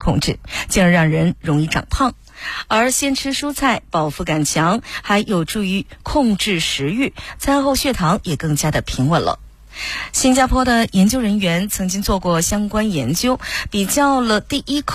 控制，进而让人容易长胖。而先吃蔬菜饱腹感强，还有助于控制食欲，餐后血糖也更加的平稳了。新加坡的研究人员曾经做过相关研究，比较了第一口